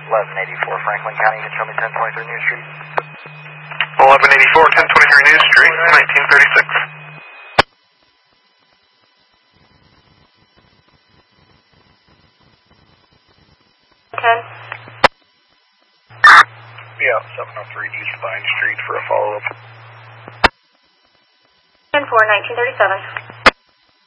1184 Franklin County, you can show me 1023 New Street. 1184, 1023 New Street, 1936. Yeah, 703 East Vine Street for a follow-up. 10-4, 1937.